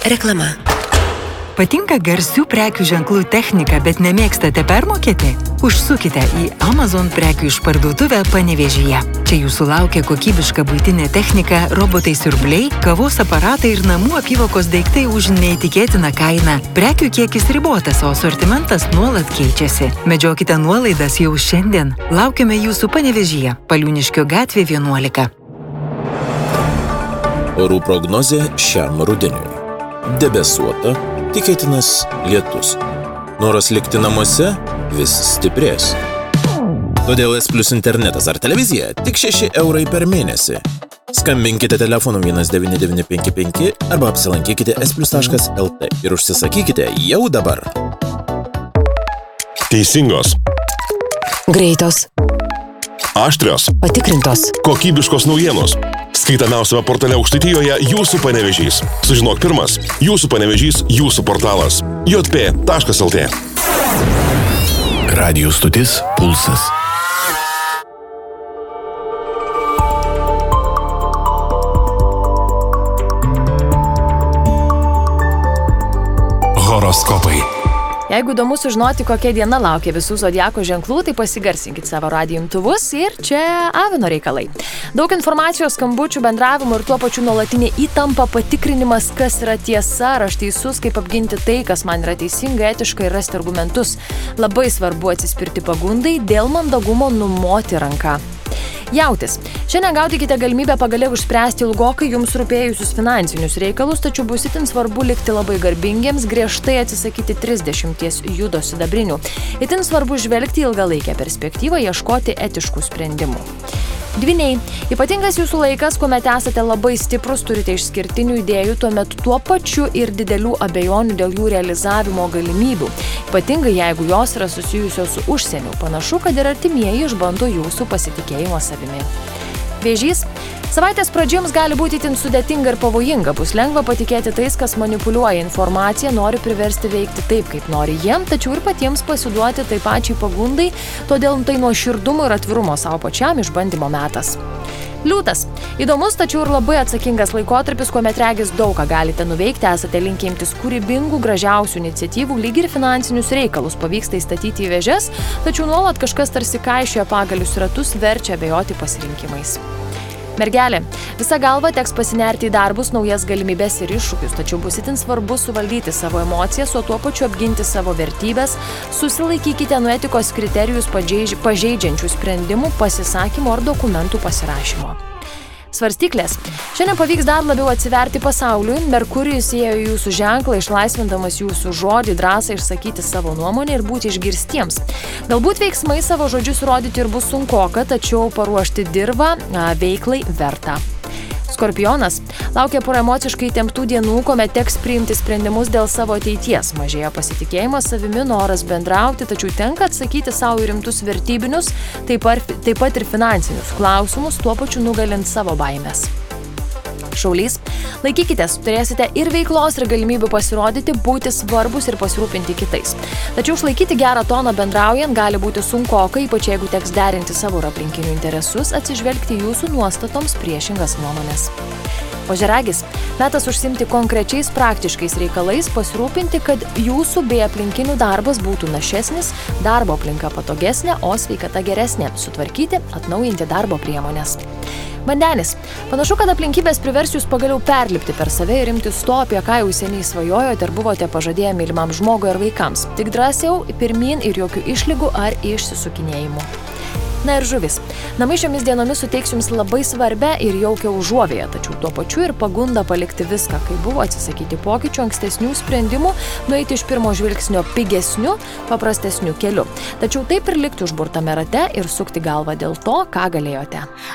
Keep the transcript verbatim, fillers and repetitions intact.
Reklama. Patinka garsių prekių ženklų technika, bet nemėgstate permokėti? Užsukite į Amazon prekių išparduotuvę Panevėžyje. Čia jūsų laukia kokybiška buitinė technika, robotai siurbliai, kavos aparatai ir namų apyvokos daiktai už neįtikėtiną kainą. Prekių kiekis ribotas, o asortimentas nuolat keičiasi. Medžiokite nuolaidas jau šiandien. Laukiame jūsų Panevėžyje, Paliūniškio gatvė vienuolika. Orų prognozė šiam rudeniui. Debesuota, tikėtinas lietus. Noras likti namuose vis stiprės. Todėl S Plus internetas ar televizija tik šeši eurai per mėnesį. Skambinkite telefonu vienas devyni devyni penki penki arba apsilankykite s plus taškas l t ir užsisakykite jau dabar. Teisingos. Greitos. Aštrios. Patikrintos. Kokybiškos naujienos. Skaitamiausiame portale Aukštaitijoje Jūsų Panevėžys. Sužinok pirmas. Jūsų Panevėžys, Jūsų portalas. j p taškas l t. Radijų stotis Pulsas. Horoskopai. Jeigu įdomu sužinoti, kokia diena laukia visų zodiako ženklų, tai pasigarsinkit savo radijo imtuvus ir čia Avino reikalai. Daug informacijos, skambučių, bendravimo ir tuo pačiu nuolatinė įtampa, patikrinimas, kas yra tiesa, ar aš teisus, kaip apginti tai, kas man yra teisinga, etiška ir rasti argumentus. Labai svarbu atsispirti pagundai, dėl mandagumo numoti ranką. Jautis. Šiandien gaudykite galimybę pagaliau išspręsti ilgokai jums rūpėjusius finansinius reikalus, tačiau bus itin svarbu likti labai garbingiems, griežtai atsisakyti trisdešimties judo sidabrinių. Itin svarbu žvelgti ilgalaikę perspektyvą, ieškoti etiškų sprendimų. Dvyniai. Ypatingas jūsų laikas, kuomet esate labai stiprus, turite išskirtinių idėjų, tuomet tuo pačiu ir didelių abejonių dėl jų realizavimo galimybių. Ypatingai jeigu jos yra susijusios su užsieniu, panašu, kad ir artimieji išbando jūsų pasitikėjimo savimi. Vėžys. Savaitės pradžioms gali būti itin sudėtinga ir pavojinga, bus lengva patikėti tais, kas manipuliuoja informaciją, nori priversti veikti taip, kaip nori jiem, tačiau ir patiems pasiduoti taip pačiai pagundai, todėl tai nuoširdumo ir atvirumo savo pačiam išbandymo metas. Liūtas. Įdomus, tačiau ir labai atsakingas laikotarpis, kuomet regis daug ką galite nuveikti, esate linkę imtis kūrybingų, gražiausių iniciatyvų, lyg ir finansinius reikalus pavyksta įstatyti į vėžes, tačiau nuolat kažkas tarsi kaišioja pagalius ratus, verčia abejoti pasirinkimais. Mergelė. Visa galva teks pasinerti į darbus, naujas galimybės ir iššūkius, tačiau bus itin svarbu suvaldyti savo emocijas, o tuo pačiu apginti savo vertybės, susilaikykite nuo etikos kriterijus pažeidžiančių sprendimų, pasisakymų ar dokumentų pasirašymo. Svarstyklės. Šiandien pavyks dar labiau atsiverti pasauliui. Merkurijus ėjo jūsų ženklą, išlaisvindamas jūsų žodį, drąsą išsakyti savo nuomonę ir būti išgirstiems. Galbūt veiksmai savo žodžius rodyti ir bus sunkoka, tačiau paruošti dirvą veiklai verta. Skorpionas. Laukia pora emociškai įtemptų dienų, kuomet teks priimti sprendimus dėl savo ateities. Mažėja pasitikėjimas savimi, noras bendrauti, tačiau tenka atsakyti savo rimtus vertybinius, taip pat, taip pat ir finansinius klausimus, tuo pačiu nugalint savo baimės. Šaulys. Laikykitės, turėsite ir veiklos, ir galimybių pasirodyti, būti svarbus ir pasirūpinti kitais. Tačiau išlaikyti gerą toną bendraujant gali būti sunkoka, ypač jeigu teks derinti savo ir aplinkinių interesus, atsižvelgti jūsų nuostatoms priešingas nuomonės. Ožiaragis. Metas užsimti konkrečiais praktiškais reikalais, pasirūpinti, kad jūsų bei aplinkinių darbas būtų našesnis, darbo aplinka patogesnė, o sveikata geresnė, sutvarkyti, atnaujinti darbo priemonės. Vandenis. Panašu, kad aplinkybės privers jūs pagaliau perlipti per save ir imtis to, apie ką jau seniai svajojote ir buvote pažadėję mylimam žmogui ar vaikams. Tik drąsiau, pirmyn ir jokių išlygų ar išsisukinėjimų. Na ir žuvis. Namai šiomis dienomis suteiks jums labai svarbę ir jaukią užuovėją, tačiau tuo pačiu ir pagunda palikti viską, kai buvo, atsisakyti pokyčių, ankstesnių sprendimų, nueiti iš pirmo žvilgsnio pigesniu, paprastesniu keliu. Tačiau taip ir likti užburtame rate ir sukti galvą dėl to, ką galėjote.